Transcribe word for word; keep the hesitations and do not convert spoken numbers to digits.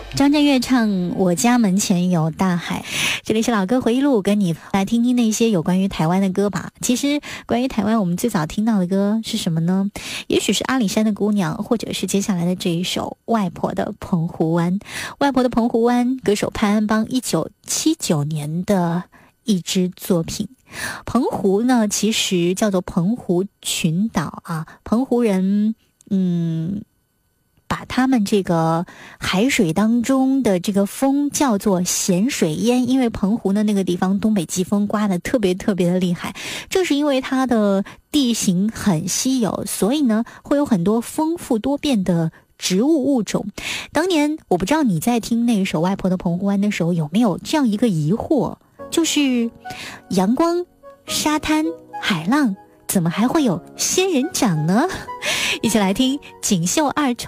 张震岳唱我家门前有大海，这里是老歌回忆录，跟你来听听那些有关于台湾的歌吧。其实关于台湾我们最早听到的歌是什么呢？也许是阿里山的姑娘，或者是接下来的这一首外婆的澎湖湾。外婆的澎湖湾，歌手潘安邦一九七九年的一支作品。澎湖呢其实叫做澎湖群岛啊，澎湖人嗯把他们这个海水当中的这个风叫做咸水烟，因为澎湖的那个地方东北季风刮得特别特别的厉害，正是因为它的地形很稀有，所以呢会有很多丰富多变的植物物种。当年我不知道你在听那首外婆的澎湖湾的时候有没有这样一个疑惑，就是阳光、沙滩、海浪，怎么还会有仙人掌呢？一起来听锦绣二重